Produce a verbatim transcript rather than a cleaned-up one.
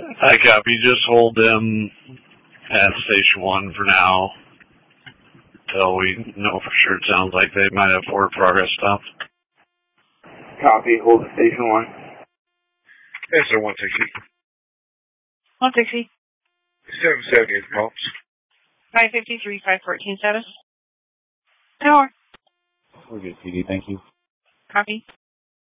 I copy. Just hold them at Station one for now until we know for sure. It sounds like they might have forward progress stopped. Copy. Hold at Station one. Yes, sir. one sixty. one sixty. seven seventy is pumps. five fifty-three, five fourteen status. Tower. We're good, C D. Thank you. Copy.